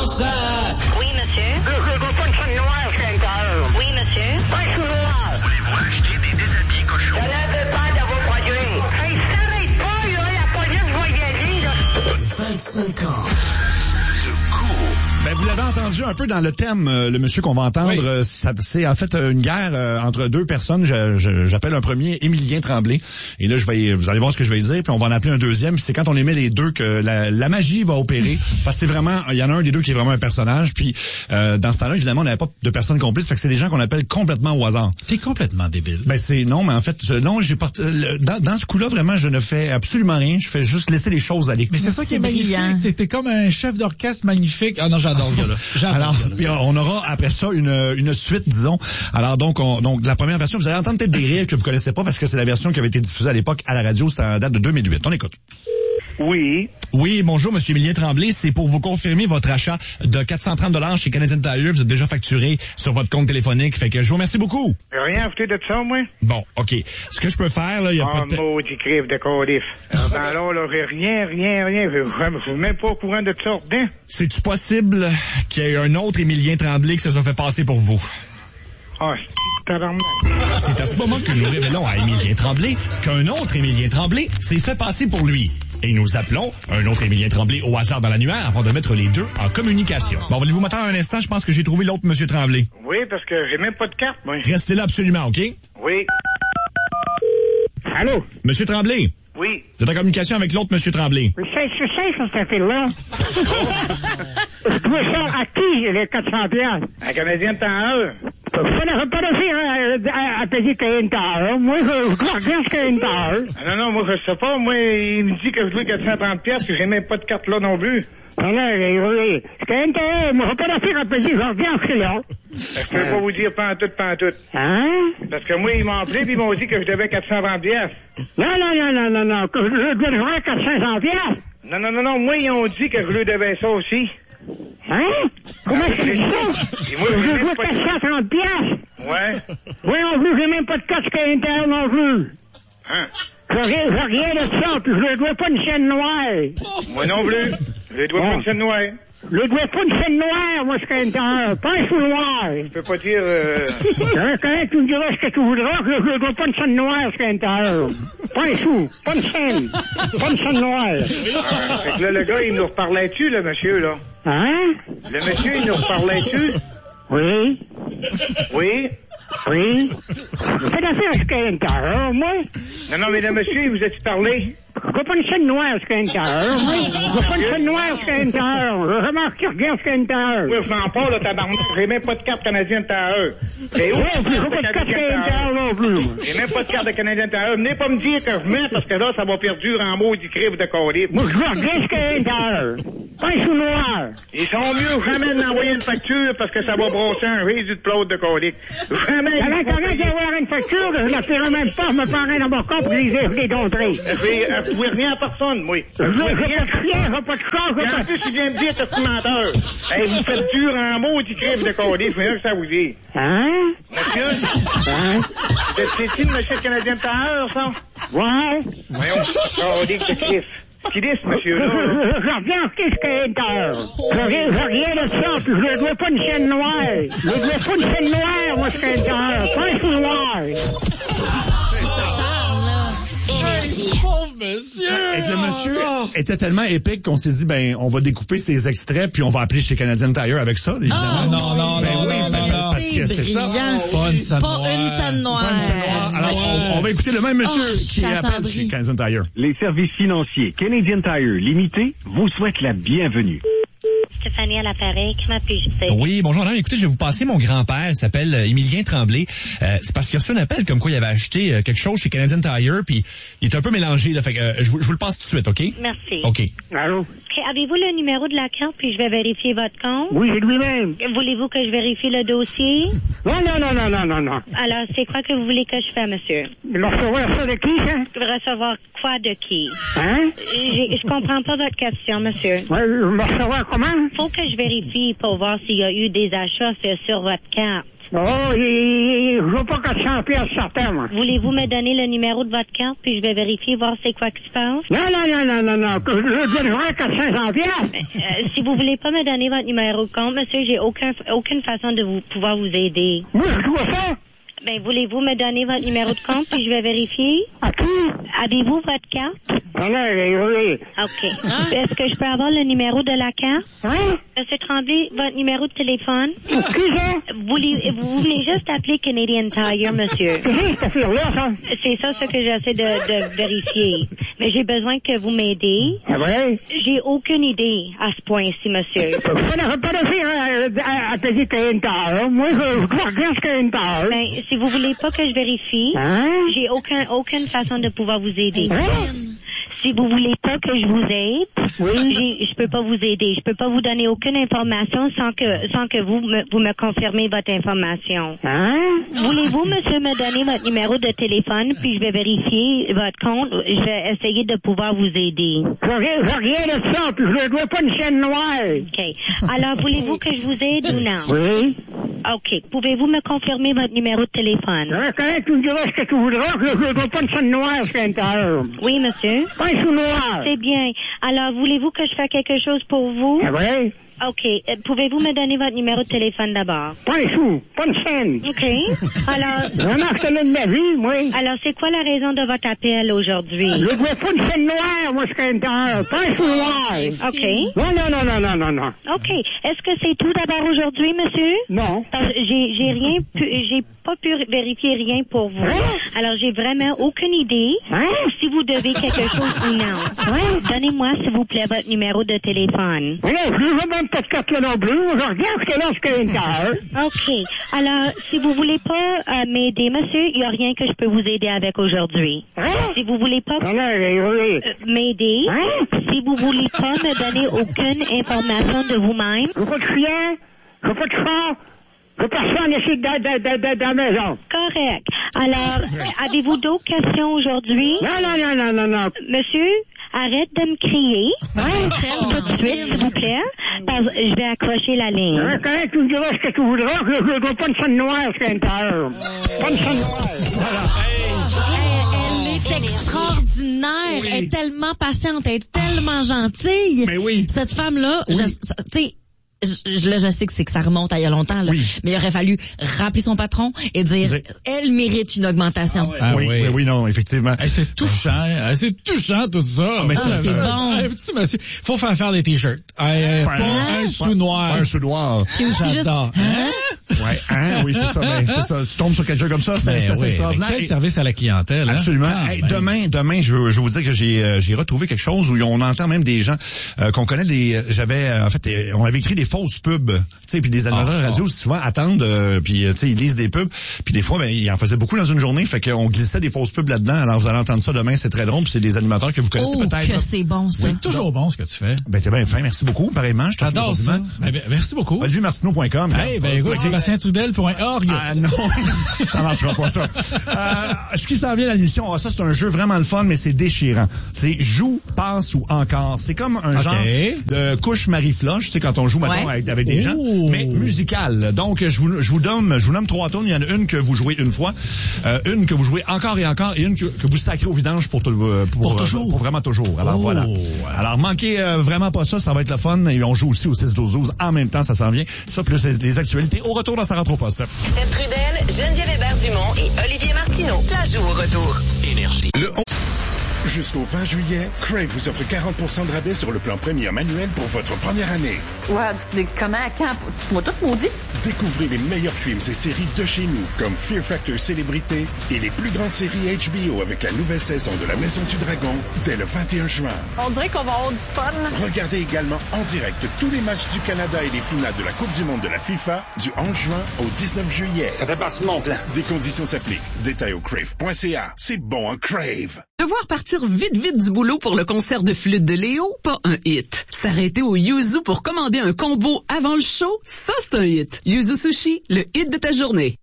France. Oui, monsieur. Je dois pas une chaîne noire chez l'intérieur. Oui, monsieur. Pas sous noir. Voulez-vous acheter des déshabillés cochons? Je n'avais pas de vos produits. Hey, s'arrête pas, là, la police va y aller, là. 25 ans. Ben, vous l'avez entendu un peu dans le thème, le monsieur qu'on va entendre. Oui. C'est en fait une guerre entre deux personnes. J'appelle un premier Émilien Tremblay. Et là, vous allez voir ce que je vais dire. Puis on va en appeler un deuxième. C'est quand on émet les deux que la magie va opérer. Parce que c'est vraiment, il y en a un des deux qui est vraiment un personnage. Puis dans ce temps-là, évidemment, on n'avait pas de personnes complices. Fait que c'est des gens qu'on appelle complètement au hasard. T'es complètement débile. Ben non, mais en fait, non, j'ai parti. Dans ce coup-là, vraiment, je ne fais absolument rien. Je fais juste laisser les choses aller. Mais c'est ça qui est magnifique. T'es comme un chef d'orchestre magnifique. Ah non, j'adore ce gars-là. Alors, puis on aura après ça une suite, disons. Alors donc la première version, vous allez entendre peut-être des rires que vous connaissez pas parce que c'est la version qui avait été diffusée à l'époque à la radio, c'est en date de 2008. On écoute. Oui. Oui, bonjour, monsieur Émilien Tremblay. C'est pour vous confirmer votre achat de 430 chez Canadian Tire. Vous êtes déjà facturé sur votre compte téléphonique. Fait que je vous remercie beaucoup. J'ai rien acheté de ça, moi. Bon, OK. Ce que je peux faire, là, il y a pas de... maudit crève de calife. Alors là, j'ai rien. Je suis même pas au courant de ça, hein? C'est-tu possible qu'il y ait un autre Émilien Tremblay qui se soit fait passer pour vous? Ah, c'est à ce moment que nous révélons à Émilien Tremblay qu'un autre Émilien Tremblay s'est fait passer pour lui. Et nous appelons un autre Émilien Tremblay au hasard dans l'annuaire avant de mettre les deux en communication. Bon, voulez-vous m'attendre un instant? Je pense que j'ai trouvé l'autre monsieur Tremblay. Oui, parce que j'ai même pas de carte, moi. Restez là absolument, OK? Oui. Allô? Monsieur Tremblay? Oui. Vous êtes en communication avec l'autre monsieur Tremblay? C'est cette affaire-là. Je dois ça à qui, les 400 piastres? Un Canadien de temps à eux. Ça n'aurait pas de à payer qu'un temps. Moi, je dois rien qu'un temps. Non, moi, je sais pas. Moi, il me dit que je dois 430 piastres, que j'ai même pas de carte là non plus. Alors, c'est qu'un temps. Moi, je pas d'affaire à payer, je reviens ce là. Je peux pas vous dire pantoute. Hein? Parce que moi, ils m'ont appelé puis ils m'ont dit que je devais 420 piastres. Non, que je devrais 400 piastres. Non, moi, ils ont dit que je lui devais ça aussi. Hein? Comment c'est ça? Moi, je dois 430 piastres. Ouais. Oui, non plus, j'ai même pas de casque à l'intérieur non plus. Hein? J'ai rien de ça, puis je ne dois pas une chaîne noire. Moi non plus. Je ne dois pas une chaîne noire. Je ne dois pas une chaîne noire, moi, jusqu'à l'intérieur. Pas un sou noir. Je peux pas dire... Quand tu me diras ce que tu voudras, je ne dois pas une chaîne noire jusqu'à l'intérieur. Pas un sou. Pas une chaîne. Pas une chaîne noire. Fait que là, le gars, il nous reparlait-tu, le monsieur, là? Hein? Le monsieur, il nous reparlait-tu? Oui. Oui. C'est l'affaire jusqu'à l'intérieur, moi. Non, mais le monsieur, il vous a-tu parlé? Je vois pas une chaîne noire jusqu'à l'intérieur, moi. Je vois pas une chaîne noire jusqu'à l'intérieur. Je remarque qu'il regarde jusqu'à l'intérieur. Oui, je m'en parle, là, tabarnak. J'ai même pas de carte canadienne de l'intérieur. Et oui, j'ai pas de carte canadienne de l'intérieur non plus. J'ai même pas de carte de canadienne de l'intérieur. Venez pas me dire que je mets, parce que là, ça va perdurer en maudit crève de calife. Moi, je vois rien jusqu'à l'intérieur. Pas un sou noir. Ils sont mieux jamais d'envoyer une facture parce que ça va brosser un résidu de plaude de calife. Jamais. Quand il y avoir une facture, je la ferai même pas, me prendrai dans mon compte et les donnerai. Je ne rien à personne, moi. Je veux pas de corps. En plus, tu viens me dire que tu menteur. Hey, vous faites dur en maudit crève de calife, c'est là que ça vous dit. Hein? Monsieur? Hein? C'est-tu le monsieur canadien de Taheur, ça? Ouais. Voyons, calife de crève. Qui dit ce monsieur-là? Je reviens qu'est-ce qu'il y a d'heure. Je rien de ça, puis je ne dois pas une chaîne noire. Je ne dois pas une chaîne noire, moi, ce qu'il y a d'heure. Pas un sou noir. C'est ça, Charles, là. Pauvre monsieur! Et que le monsieur était tellement épique qu'on s'est dit, on va découper ses extraits puis on va appeler chez Canadian Tire avec ça, évidemment. Non. Parce que c'est ça. Pas une scène noire. Alors, on va écouter le même monsieur qui appelle chez Canadian Tire. Les services financiers Canadian Tire Limité vous souhaitent la bienvenue. Stéphanie à l'appareil, comment puis-je dire? Oui, bonjour madame. Écoutez, je vais vous passer mon grand-père, il s'appelle Émilien Tremblay. C'est parce qu'il a reçu un appel comme quoi il avait acheté quelque chose chez Canadian Tire, puis il est un peu mélangé, là, fait que je vous le passe tout de suite, OK? Merci. OK. Allô? Okay, avez-vous le numéro de la carte, puis je vais vérifier votre compte? Oui, c'est lui-même. Voulez-vous que je vérifie le dossier? Non. Alors, c'est quoi que vous voulez que je fasse, monsieur? Recevoir ça de qui, ça? Recevoir quoi de qui? Hein? Je comprends pas votre question, monsieur. Ouais, recevoir comment? Faut que je vérifie pour voir s'il y a eu des achats faits sur votre carte. Oh, je veux pas 400 pièces certains, moi. Voulez-vous me donner le numéro de votre carte, puis je vais vérifier, voir c'est quoi qui se passe? Non. Je devrais 400 pièces. Si vous voulez pas me donner votre numéro de compte, monsieur, j'ai aucune façon de pouvoir vous aider. Moi, je dois ça. Ben, voulez-vous me donner votre numéro de compte, puis je vais vérifier? À qui? Avez-vous votre carte? Oui. OK. Est-ce que je peux avoir le numéro de la carte? Hein? Monsieur Tremblay, votre numéro de téléphone? Qui ça? Vous voulez juste appeler Canadian Tire, monsieur. C'est cette affaire-là, ça? C'est ça ce que j'essaie de vérifier. Mais j'ai besoin que vous m'aidez. Ah ouais? J'ai aucune idée à ce point-ci, monsieur. Vous n'avez pas de fille à payer Canadian Tire. Moi, je crois rien que Canadian Tire. Ben, si vous voulez pas que je vérifie, j'ai aucune façon de pouvoir vous aider. Si vous voulez pas que je vous aide, je peux pas vous aider. Je peux pas vous donner aucune information sans que vous me confirmez votre information. Voulez-vous, monsieur, me donner votre numéro de téléphone, puis je vais vérifier votre compte. Je vais essayer de pouvoir vous aider. J'ai rien de ça, puis je ne dois pas une chaîne noire. OK. Alors, voulez-vous que je vous aide ou non? Oui. OK. Pouvez-vous me confirmer votre numéro de téléphone? Quand tu me diras ce que tu voudras, je ne dois pas une chaîne noire, c'est l'intérieur. Oui, monsieur. Pas un sous noir. C'est bien. Alors, voulez-vous que je fasse quelque chose pour vous? Ah oui. OK. Pouvez-vous me donner votre numéro de téléphone d'abord? Pas un sou, pas une scène. OK. Alors... Vraiment, je connais de ma vie, moi. Alors, c'est quoi la raison de votre appel aujourd'hui? Je ne vois pas une scène noire, moi, c'est l'intérieur. Pas un sou noir. OK. Non. OK. Est-ce que c'est tout d'abord aujourd'hui, monsieur? Non. Parce que j'ai pas pu vérifier rien pour vous. Alors, j'ai vraiment aucune idée si vous devez quelque chose ou non. Donnez-moi, s'il vous plaît, votre numéro de téléphone. Je ne veux même pas de carte non plus. Je regarde ce que là, c'est l'intérieur. OK. Alors, si vous voulez pas m'aider, monsieur, il n'y a rien que je peux vous aider avec aujourd'hui. Si vous voulez pas m'aider, si vous voulez pas me donner aucune information de vous-même. Je veux pas de chien, je veux pas de chat, je veux personne ici de la maison. Correct. Alors, avez-vous d'autres questions aujourd'hui? Non. Monsieur, arrête de me crier. Tout de suite, s'il vous plaît. Parce que je vais accrocher la ligne. Quand tu me diras ce que tu voudras, je ne dois pas une chaîne noire, c'est l'intérieur. Pas une chaîne noire. Elle est extraordinaire. Elle est tellement patiente. Elle est tellement gentille. Mais oui. Cette femme-là, tu sais, je sais que ça remonte à il y a longtemps, là. Mais il aurait fallu rappeler son patron et dire, elle mérite une augmentation. Oui, non, effectivement. C'est touchant, tout ça. Mais c'est bon. Petit monsieur, faut faire des t-shirts. Pas un sou noir. Un sou noir. J'adore. Oui, c'est ça. Ben, c'est ça. Tu tombes sur quelqu'un comme ça, c'est assez extraordinaire. Quel service à la clientèle, hein? Absolument. Demain, je veux vous dire que j'ai retrouvé quelque chose où on entend même des gens qu'on connaît. On avait écrit des fausses pubs, tu sais, puis des animateurs radio souvent attendent, puis tu sais, ils lisent des pubs, puis des fois, ben ils en faisaient beaucoup dans une journée, fait qu'on glissait des fausses pubs là-dedans. Alors vous allez entendre ça demain, c'est très drôle, puis c'est des animateurs que vous connaissez peut-être. Que c'est bon ça. C'est toujours bon ce que tu fais. Ben t'es bien fin, merci beaucoup, pareillement. J'adore ça. Merci beaucoup. OlivierMartineau.com. Écoute, SébastienTrudel.org. Ah non, ça marchera pas ça. Ce qui s'en vient à l'émission, ça c'est un jeu vraiment le fun, mais c'est déchirant. C'est joue, passe ou encore. C'est comme un genre de couche Marie-Floche, tu sais, quand on joue maintenant avec des gens, mais musical. Donc je vous nomme 3 tours. Il y en a une que vous jouez une fois, une que vous jouez encore et encore, et une que vous sacrez au vidange pour toujours. Pour vraiment toujours. Alors voilà. Alors manquez vraiment pas ça, ça va être le fun. Et on joue aussi au 6-12-12 en même temps, ça s'en vient. Ça plus les actualités au retour dans sa rentre au poste. Seb Trudel, Geneviève Hébert-Dumont et Olivier Martineau. La joue au retour. Énergie. Jusqu'au 20 juillet, Crave vous offre 40% de rabais sur le plan Premium annuel pour votre première année. Ouais, comment, quand? Tu m'as tout maudit? Découvrez les meilleurs films et séries de chez nous, comme Fear Factor Célébrité et les plus grandes séries HBO avec la nouvelle saison de La Maison du Dragon dès le 21 juin. On dirait qu'on va avoir du fun. Regardez également en direct tous les matchs du Canada et les finales de la Coupe du monde de la FIFA du 11 juin au 19 juillet. Ça fait partie de mon plan. Des conditions s'appliquent. Détails au crave.ca. C'est bon en Crave. Devoir partir vite du boulot pour le concert de flûte de Léo, pas un hit. S'arrêter au Yuzu pour commander un combo avant le show, ça c'est un hit. Yuzu Sushi, le hit de ta journée.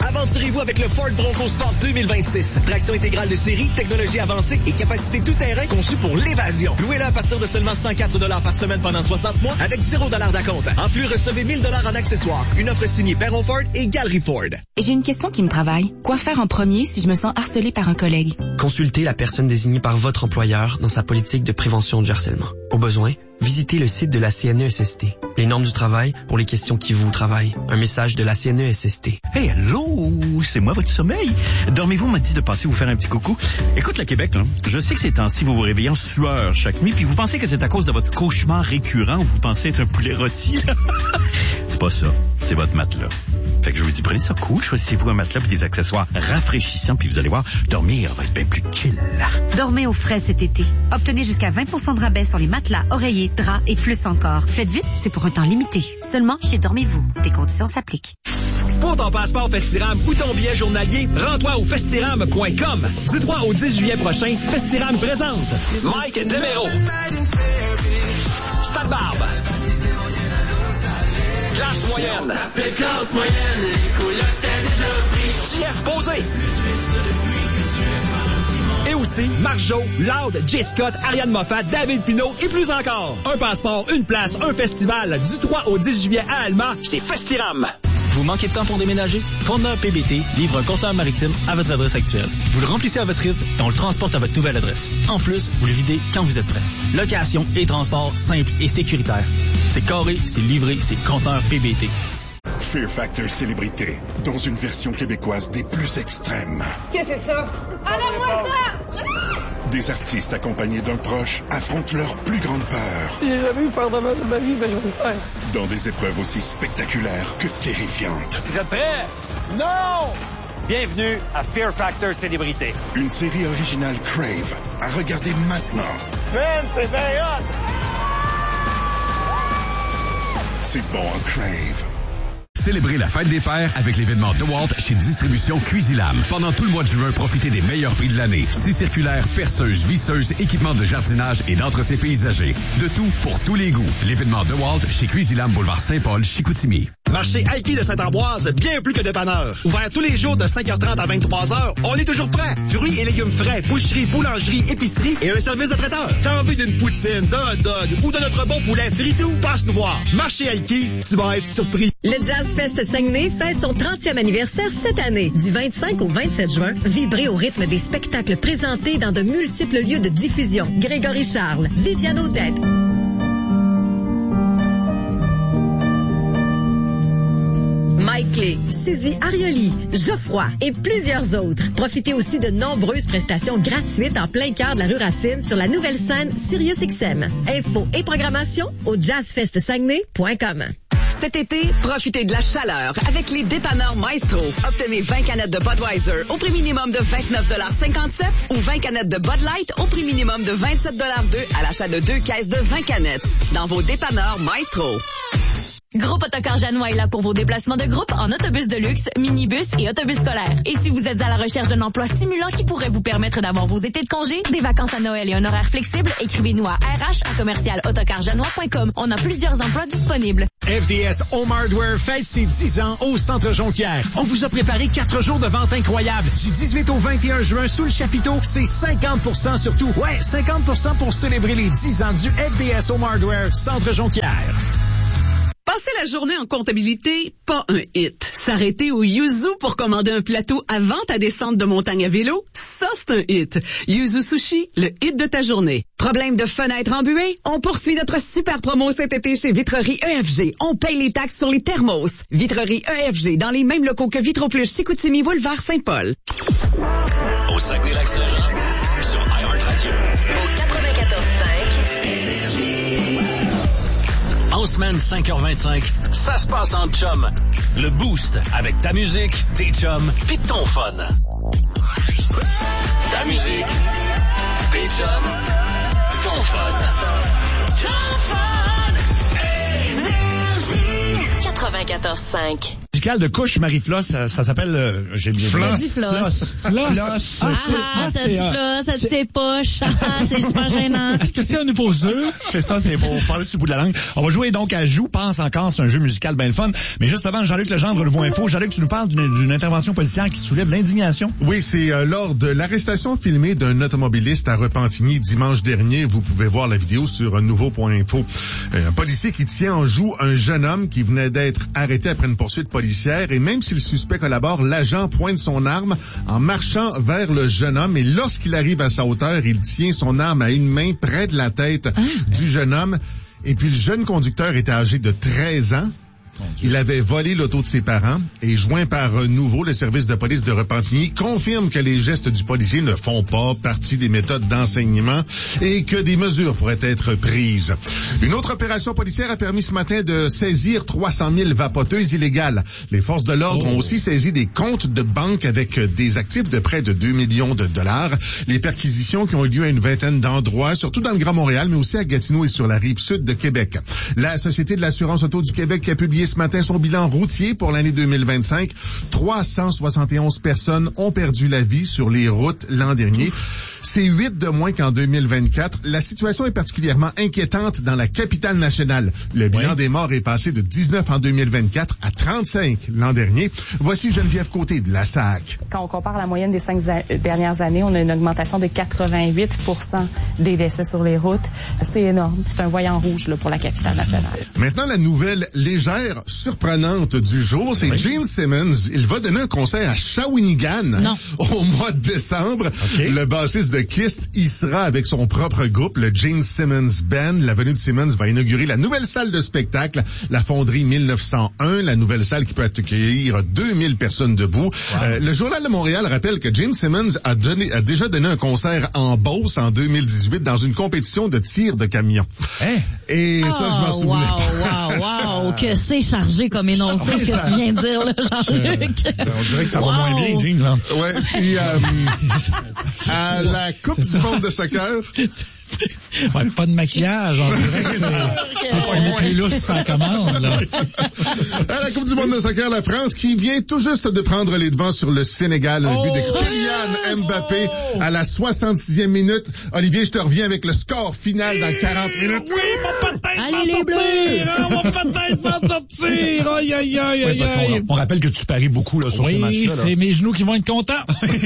Aventurez-vous avec le Ford Bronco Sport 2026. Traction intégrale de série, technologie avancée et capacité tout-terrain conçue pour l'évasion. Louez-le à partir de seulement 104 $ par semaine pendant 60 mois avec 0 $ d'acompte. En plus, recevez 1000 $ en accessoires. Une offre signée Perron Ford et Galerie Ford. J'ai une question qui me travaille. Quoi faire en premier si je me sens harcelée par un collègue? Consultez la personne désignée par votre employeur dans sa politique de prévention du harcèlement. Au besoin, visitez le site de la CNESST. Les normes du travail pour les questions qui vous travaillent. Un message de la CNESST. Hey, hello! C'est moi, votre sommeil. Dormez-vous m'a dit de passer vous faire un petit coucou. Écoute, le Québec, là, je sais que ces temps-ci, vous vous réveillez en sueur chaque nuit, puis vous pensez que c'est à cause de votre cauchemar récurrent où vous pensez être un poulet rôti. C'est pas ça. C'est votre matelas. Fait que je vous dis, prenez ça cool, choisissez-vous un matelas et des accessoires rafraîchissants, puis vous allez voir, dormir va être bien plus chill. Dormez au frais cet été. Obtenez jusqu'à 20% de rabais sur les matelas, oreillers, draps et plus encore. Faites vite, c'est pour un temps limité. Seulement chez Dormez-vous. Des conditions s'appliquent. Pour ton passeport Festiram ou ton billet journalier, rends-toi au festiram.com. Du 3 au 10 juillet prochain, Festiram présente Mike Demero, Stade Barbe, Classe moyenne, JF Posé. Et aussi Marjo, Loud, J. Scott, Ariane Moffat, David Pinault et plus encore. Un passeport, une place, un festival du 3 au 10 juillet à Alma, c'est Festiram. Vous manquez de temps pour déménager? Conteneur PBT livre un conteneur maritime à votre adresse actuelle. Vous le remplissez à votre rythme et on le transporte à votre nouvelle adresse. En plus, vous le videz quand vous êtes prêt. Location et transport simple et sécuritaire. C'est carré, c'est livré, c'est conteneur PBT. Fear Factor Célébrité, dans une version québécoise des plus extrêmes. Qu'est-ce que c'est ça? Enlève-moi ça! Des artistes accompagnés d'un proche affrontent leur plus grande peur. J'ai jamais eu peur de ma vie, mais je vais le faire. Dans des épreuves aussi spectaculaires que terrifiantes. Vous êtes prêts? Non! Bienvenue à Fear Factor Célébrité. Une série originale Crave à regarder maintenant. Man, c'est bien hot! C'est bon, un Crave. Célébrez la fête des pères avec l'événement DeWalt chez Distribution Cuisilam. Pendant tout le mois de juin, profitez des meilleurs prix de l'année. 6 circulaires, perceuses, visseuses, équipements de jardinage et d'entretien paysager. De tout pour tous les goûts. L'événement DeWalt chez Cuisilam, boulevard Saint-Paul, Chicoutimi. Marché Alki de Saint-Ambroise, bien plus que dépanneur. Ouvert tous les jours de 5h30 à 23h, on est toujours prêt. Fruits et légumes frais, boucherie, boulangerie, épicerie et un service de traiteur. T'as envie d'une poutine, d'un hot dog ou de notre bon poulet fritou? Passe-nous voir. Marché Alki, tu vas être surpris. Le Jazz Fest Saguenay fête son 30e anniversaire cette année. Du 25 au 27 juin, vibrez au rythme des spectacles présentés dans de multiples lieux de diffusion. Grégory Charles, Viviane Odette, Mike Lay, Suzy Arioli, Geoffroy et plusieurs autres. Profitez aussi de nombreuses prestations gratuites en plein cœur de la rue Racine sur la nouvelle scène SiriusXM. Infos et programmation au jazzfestsaguenay.com. Cet été, profitez de la chaleur avec les dépanneurs Maestro. Obtenez 20 canettes de Budweiser au prix minimum de 29,57 $ ou 20 canettes de Bud Light au prix minimum de 27,2 $ à l'achat de 2 caisses de 20 canettes. Dans vos dépanneurs Maestro. Groupe Autocar Janois est là pour vos déplacements de groupe en autobus de luxe, minibus et autobus scolaire. Et si vous êtes à la recherche d'un emploi stimulant qui pourrait vous permettre d'avoir vos étés de congé, des vacances à Noël et un horaire flexible, écrivez-nous à rh@commercialautocarjanois.com. On a plusieurs emplois disponibles. FDS Home Hardware fête ses 10 ans au Centre Jonquière. On vous a préparé 4 jours de vente incroyables. Du 18 au 21 juin, sous le chapiteau, c'est 50% sur tout. Ouais, 50% pour célébrer les 10 ans du FDS Home Hardware Centre Jonquière. Passer la journée en comptabilité, pas un hit. S'arrêter au Yuzu pour commander un plateau avant ta descente de montagne à vélo, ça c'est un hit. Yuzu Sushi, le hit de ta journée. Problème de fenêtre embuée? On poursuit notre super promo cet été chez Vitrerie EFG. On paye les taxes sur les thermos. Vitrerie EFG, dans les mêmes locaux que Vitroplus Chicoutimi, boulevard Saint-Paul. Au Saguenay-Lac-Saint-Jean, sur iHeartRadio. Au 94.5. En semaine 5h25, ça se passe en chum. Le Boost avec ta musique, tes chums pis ton fun. Ta musique, tes chums, ton fun. Ton fun. 94.5. musical de Couche Marie-Floss, ça s'appelle... j'ai dit Floss. Floss. Ça dit floss, ça dit tes poches. C'est super gênant. Est-ce que c'est un nouveau jeu? C'est ça, c'est pour parler sur le bout de la langue. On va jouer donc à Joue, pense encore, c'est un jeu musical bien le fun. Mais juste avant, Jean-Luc Legendre, le Nouveau Info. Jean-Luc, tu nous parles d'une intervention policière qui soulève l'indignation. Oui, c'est lors de l'arrestation filmée d'un automobiliste à Repentigny dimanche dernier. Vous pouvez voir la vidéo sur nouveau.info. Un policier qui tient en joue un jeune homme qui venait d'être arrêté après une poursuite policière. Et même si le suspect collabore, l'agent pointe son arme en marchant vers le jeune homme. Et lorsqu'il arrive à sa hauteur, il tient son arme à une main près de la tête du jeune homme. Et puis le jeune conducteur était âgé de 13 ans. Il avait volé l'auto de ses parents et joint par Nouveau, le service de police de Repentigny, confirme que les gestes du policier ne font pas partie des méthodes d'enseignement et que des mesures pourraient être prises. Une autre opération policière a permis ce matin de saisir 300 000 vapoteuses illégales. Les forces de l'ordre ont aussi saisi des comptes de banque avec des actifs de près de 2 millions de dollars. Les perquisitions qui ont eu lieu à une vingtaine d'endroits, surtout dans le Grand Montréal, mais aussi à Gatineau et sur la rive sud de Québec. La Société de l'assurance auto du Québec a publié ce matin son bilan routier pour l'année 2025. 371 personnes ont perdu la vie sur les routes l'an dernier. C'est 8 de moins qu'en 2024. La situation est particulièrement inquiétante dans la capitale nationale. Le bilan des morts est passé de 19 en 2024 à 35 l'an dernier. Voici Geneviève Côté de la SAC. Quand on compare la moyenne des 5 dernières années, on a une augmentation de 88% des décès sur les routes. C'est énorme. C'est un voyant rouge là, pour la capitale nationale. Maintenant, la nouvelle légère, surprenante du jour, c'est Gene Simmons. Il va donner un concert à Shawinigan au mois de décembre. Le bassiste de Kiss y sera avec son propre groupe, le Gene Simmons Band. L'avenue de Simmons va inaugurer la nouvelle salle de spectacle, la Fonderie 1901, la nouvelle salle qui peut accueillir 2000 personnes debout. Le Journal de Montréal rappelle que Gene Simmons a déjà donné un concert en Beauce en 2018 dans une compétition de tir de camion. Et ça, je m'en souviens. Wow, que c'est chargé comme énoncé, ce que tu viens de dire, là, Jean-Luc. On dirait que ça va moins bien, Gene, là. Ouais, puis à la Coupe du monde de soccer... pas de maquillage, on dirait que c'est pas une plus lousse sans commande, là. À la Coupe du monde de soccer, la France qui vient tout juste de prendre les devants sur le Sénégal. Un but de Kylian Mbappé à la 66e minute. Olivier, je te reviens avec le score final dans 40 minutes. Oui, on va peut-être m'en sortir! On va peut-être m'en sortir! Aïe, aïe, aïe, aïe, aïe! On rappelle que tu paries beaucoup là, sur ce match-là. Oui, c'est mes genoux qui vont être contents.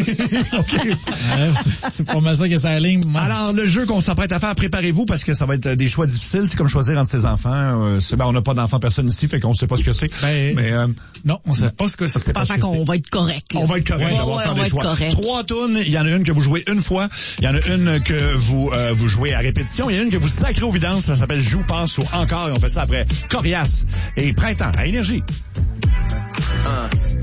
C'est pas mal ça que ça ligne. Alors, le jeu qu'on s'apprête à faire, préparez-vous parce que ça va être des choix difficiles. C'est comme choisir entre ses enfants. On n'a pas d'enfants, personne ici, fait qu'on sait pas ce que c'est. Non, on sait pas ce que c'est. C'est pas ça qu'on va être correct. On va être correct d'avoir faire des choix. 3 tunes, il y en a une que vous jouez une fois, il y en a une que vous jouez à répétition, il y en a une que vous sacrez au vidange, ça s'appelle Joue, pense ou encore, et on fait ça après Coriace et Printemps à Énergie.